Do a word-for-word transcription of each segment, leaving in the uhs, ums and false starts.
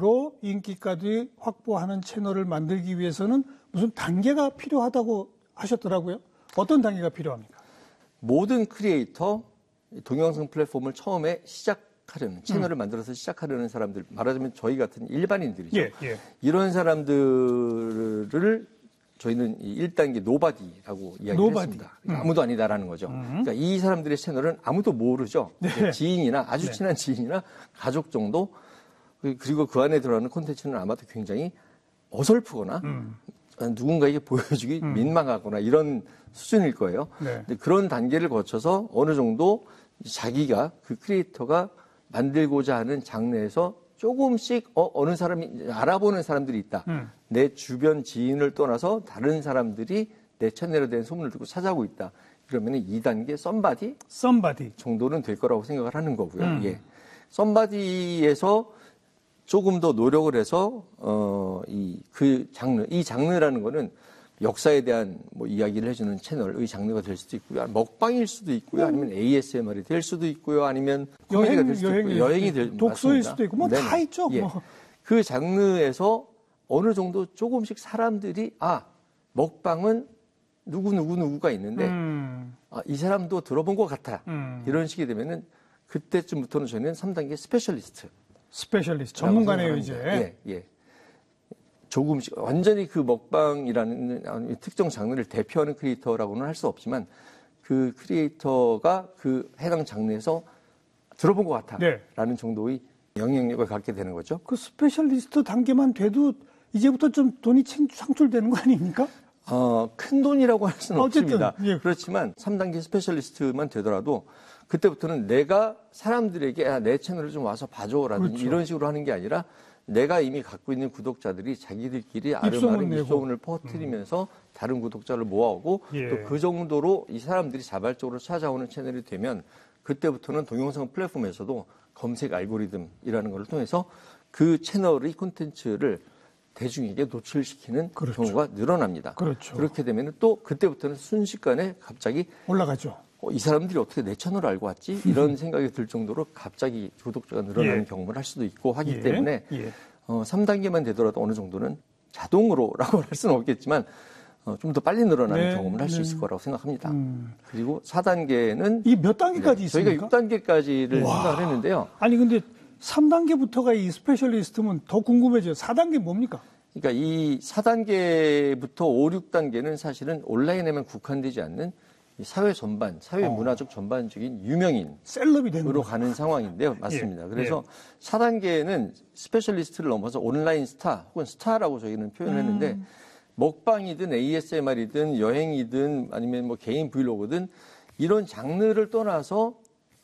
정도로 인기까지 확보하는 채널을 만들기 위해서는 무슨 단계가 필요하다고 하셨더라고요. 어떤 단계가 필요합니까? 모든 크리에이터, 동영상 플랫폼을 처음에 시작하려는, 채널을 음. 만들어서 시작하려는 사람들, 말하자면 저희 같은 일반인들이죠. 예, 예. 이런 사람들을 저희는 일 단계 노바디라고 이야기를 노바디. 했습니다. 음. 아무도 아니다라는 거죠. 음. 그러니까 이 사람들의 채널은 아무도 모르죠. 네. 지인이나 아주 네. 친한 지인이나 가족 정도, 그리고 그 안에 들어가는 콘텐츠는 아마도 굉장히 어설프거나 음. 누군가에게 보여주기 음. 민망하거나 이런 수준일 거예요. 네. 근데 그런 단계를 거쳐서 어느 정도 자기가, 그 크리에이터가 만들고자 하는 장르에서 조금씩 어, 어느 사람이 알아보는 사람들이 있다. 음. 내 주변 지인을 떠나서 다른 사람들이 내 채널에 대한 소문을 듣고 찾아오고 있다. 그러면 이 단계 썸바디 썸바디 정도는 될 거라고 생각을 하는 거고요. 음. 예. 썸바디에서 조금 더 노력을 해서 어, 이 그 장르, 이 장르라는 거는 역사에 대한 뭐 이야기를 해주는 채널의 장르가 될 수도 있고요, 먹방일 수도 있고요, 아니면 에이에스엠알이 될 수도 있고요, 아니면 코미디가 여행, 될 수도 여행, 있고요, 여행이 될 독서일 맞습니다. 수도 있고 뭐 다 있죠. 예. 뭐. 그 장르에서 어느 정도 조금씩 사람들이 아 먹방은 누구 누구 누구가 있는데 음. 아, 이 사람도 들어본 것 같아. 음. 이런 식이 되면은 그때쯤부터는 저희는 삼 단계 스페셜리스트. 스페셜리스트 전문가네요 이제. 예, 예. 조금씩 완전히 그 먹방이라는 특정 장르를 대표하는 크리에이터라고는 할 수 없지만 그 크리에이터가 그 해당 장르에서 들어본 것 같아라는 네. 정도의 영향력을 갖게 되는 거죠. 그 스페셜리스트 단계만 돼도 이제부터 좀 돈이 창출되는 거 아닙니까? 어, 큰 돈이라고 할 수는 어쨌든, 없습니다. 예. 그렇지만 삼 단계 스페셜리스트만 되더라도 그때부터는 내가 사람들에게 야, 내 채널을 좀 와서 봐줘라든지 그렇죠. 이런 식으로 하는 게 아니라 내가 이미 갖고 있는 구독자들이 자기들끼리 아름아름 입소문을 퍼뜨리면서 음. 다른 구독자를 모아오고 예. 또 그 정도로 이 사람들이 자발적으로 찾아오는 채널이 되면 그때부터는 동영상 플랫폼에서도 검색 알고리즘이라는 걸 통해서 그 채널의 콘텐츠를 대중에게 노출시키는 그렇죠. 경우가 늘어납니다. 그렇죠. 그렇게 되면 또 그때부터는 순식간에 갑자기 올라가죠. 어, 이 사람들이 어떻게 내 채널을 알고 왔지? 이런 생각이 들 정도로 갑자기 구독자가 늘어나는 예. 경험을 할 수도 있고 하기 예. 때문에 예. 어, 삼 단계만 되더라도 어느 정도는 자동으로라고 할 수는 없겠지만 어, 좀 더 빨리 늘어나는 네. 경험을 할 수 네. 있을 거라고 생각합니다. 음. 그리고 사 단계는 이 몇 단계까지 네, 있습니까? 저희가 육 단계까지를 와. 생각을 했는데요. 아니 근데 삼 단계부터가 이 스페셜리스트면 더 궁금해져요. 사 단계 뭡니까? 그러니까 이 사 단계부터 오, 육 단계는 사실은 온라인에만 국한되지 않는 사회 전반, 사회 문화적 전반적인 유명인 셀럽이 되는 가는 상황인데요. 맞습니다. 예, 그래서 예. 사 단계는 스페셜리스트를 넘어서 온라인 스타 혹은 스타라고 저희는 표현을 했는데 음. 먹방이든 에이에스엠알이든 여행이든 아니면 뭐 개인 브이로그든 이런 장르를 떠나서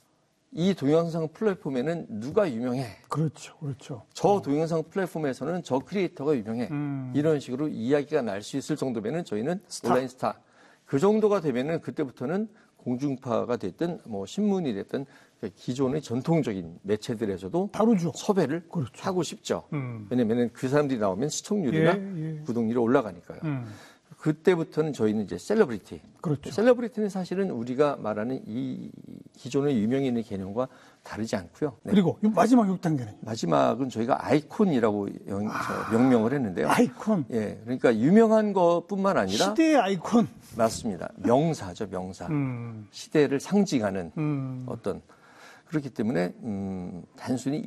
이 동영상 플랫폼에는 누가 유명해? 그렇죠, 그렇죠. 저 어. 동영상 플랫폼에서는 저 크리에이터가 유명해. 음. 이런 식으로 이야기가 날 수 있을 정도면은 저희는 스타. 온라인 스타. 그 정도가 되면은 그때부터는 공중파가 됐든 뭐 신문이 됐든 기존의 전통적인 매체들에서도 다루죠. 섭외를 그렇죠. 하고 싶죠. 음. 왜냐면은 그 사람들이 나오면 시청률이나 예, 예. 구독률이 올라가니까요. 음. 그때부터는 저희는 이제 셀러브리티. 그렇죠. 셀러브리티는 사실은 우리가 말하는 이 기존의 유명인의 개념과 다르지 않고요. 네. 그리고 마지막 육 단계는? 마지막은 저희가 아이콘이라고 영, 아, 명명을 했는데요. 아이콘. 예, 그러니까 유명한 것뿐만 아니라 시대의 아이콘. 맞습니다. 명사죠, 명사. 음. 시대를 상징하는 음. 어떤 그렇기 때문에 음, 단순히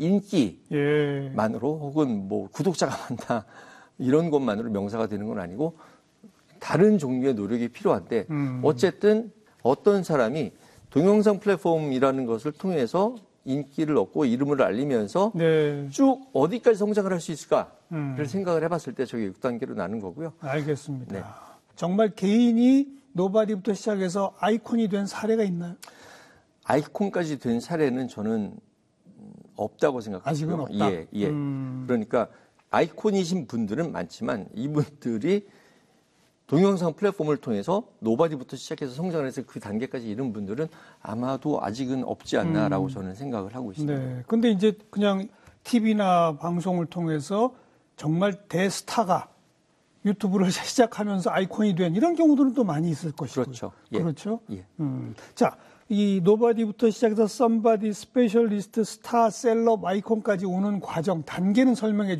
인기만으로 예. 혹은 뭐 구독자가 많다 이런 것만으로 명사가 되는 건 아니고 다른 종류의 노력이 필요한데 음. 어쨌든 어떤 사람이 동영상 플랫폼이라는 것을 통해서 인기를 얻고 이름을 알리면서 네. 쭉 어디까지 성장을 할 수 있을까를 음. 생각을 해봤을 때 저게 육 단계로 나눈 거고요. 알겠습니다. 네. 정말 개인이 노바디부터 시작해서 아이콘이 된 사례가 있나요? 아이콘까지 된 사례는 저는 없다고 생각합니다. 아직은 없다? 예, 예. 음. 그러니까 아이콘이신 분들은 많지만 이분들이 동영상 플랫폼을 통해서 노바디부터 시작해서 성장을 해서 그 단계까지 이른 분들은 아마도 아직은 없지 않나라고 음. 저는 생각을 하고 있습니다. 네. 근데 이제 그냥 티비나 방송을 통해서 정말 대스타가 유튜브를 시작하면서 아이콘이 된 이런 경우들은 또 많이 있을 것이고요. 그렇죠. 예. 그렇죠. 예. 음. 자, 이 노바디부터 시작해서 썸바디, 스페셜리스트, 스타, 셀럽, 아이콘까지 오는 과정, 단계는 설명해